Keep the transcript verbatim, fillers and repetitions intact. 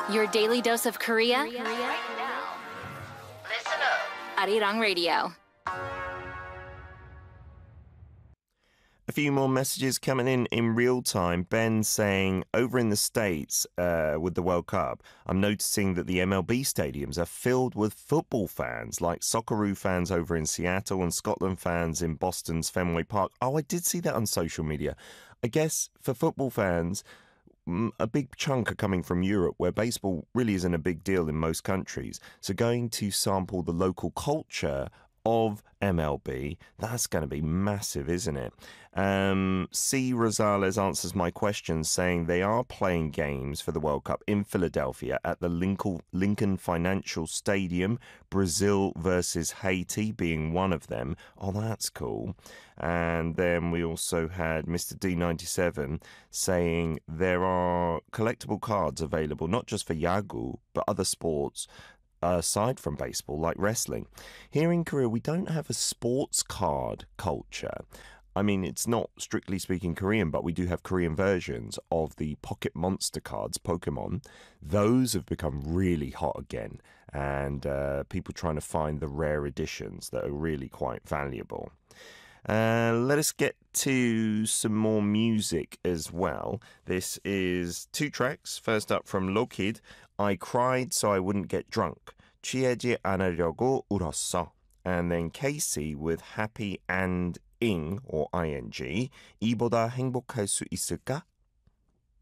Your daily dose of Korea. Right now. Listen up. Arirang Radio. A few more messages coming in in real time. Ben saying, over in the States uh, with the World Cup, I'm noticing that the M L B stadiums are filled with football fans, like Socceroo fans over in Seattle and Scotland fans in Boston's Fenway Park. Oh, I did see that on social media. I guess for football fans, a big chunk are coming from Europe, where baseball really isn't a big deal in most countries. So going to sample the local culture of M L B, that's going to be massive, isn't it? Um, C. Rosales answers my question saying they are playing games for the World Cup in Philadelphia at the Lincoln, Lincoln Financial Stadium, Brazil versus Haiti being one of them. Oh, that's cool. And then we also had Mister D ninety-seven saying there are collectible cards available, not just for Yagu, but other sports aside from baseball, like wrestling. Here in Korea, we don't have a sports card culture. I mean, it's not strictly speaking Korean, but we do have Korean versions of the Pocket Monster cards, Pokemon. Those have become really hot again, and uh, people trying to find the rare editions that are really quite valuable. Uh, let us get to some more music as well. This is two tracks. First up from Lokid, I Cried So I Wouldn't Get Drunk. 취하지 않으려고 울었어. And then Casey with Happy and ing or ing. 이보다 행복할 수 있을까?